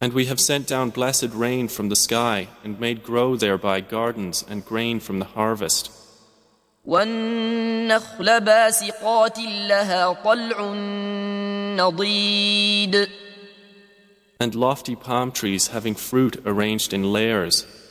And we have sent down blessed rain from the sky and made grow thereby gardens and grain from the harvest. والنخل باسقات لها طلع نضيد And lofty palm trees having fruit arranged in layers.